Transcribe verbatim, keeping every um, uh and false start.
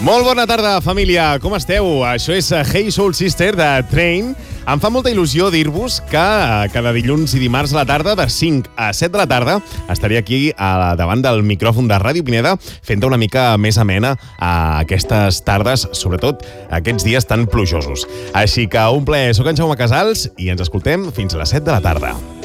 Molt bona tarda, família. Com esteu? Això és Hey Soul Sister de Train. Em fa molta il·lusió dir-vos que cada dilluns i dimarts a la tarda, de cinc a set de la tarda, estaré aquí a davant del micròfon de Ràdio Pineda fent una mica més amena a aquestes tardes, sobretot aquests dies tan plujosos. Així que un plaer. Soc en Jaume Casals i ens escoltem fins a les set de la tarda.